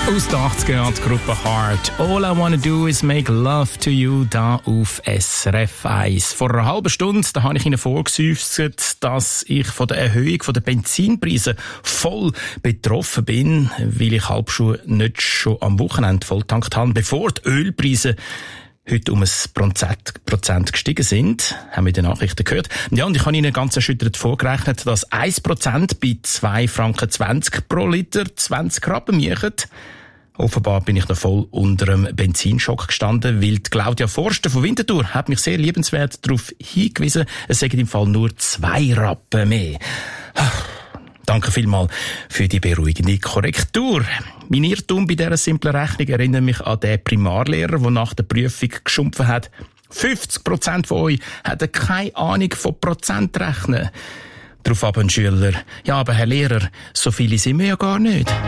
Aus den 80er Jahren die Gruppe Heart. All I wanna do is make love to you, da auf SRF 1. Vor einer halben Stunde da habe ich Ihnen vorgesäuselt, dass ich von der Erhöhung der Benzinpreise voll betroffen bin, weil ich Halbschuhe nicht schon am Wochenende volltankt habe, bevor die Ölpreise heute um 1% gestiegen sind, haben wir in den Nachrichten gehört. Ja, und ich habe Ihnen ganz erschüttert vorgerechnet, dass 1% bei 2,20 Franken pro Liter 20 Rappen miecht. Offenbar bin ich noch voll unter einem Benzinschock gestanden, weil die Claudia Forster von Winterthur hat mich sehr liebenswert darauf hingewiesen, es seien im Fall nur 2 Rappen mehr. Danke vielmals für die beruhigende Korrektur. Mein Irrtum bei dieser simplen Rechnung erinnert mich an den Primarlehrer, der nach der Prüfung geschumpfen hat. 50% von euch hatten keine Ahnung von Prozentrechnen. Darauf aber ein Schüler: ja, aber Herr Lehrer, so viele sind wir ja gar nicht.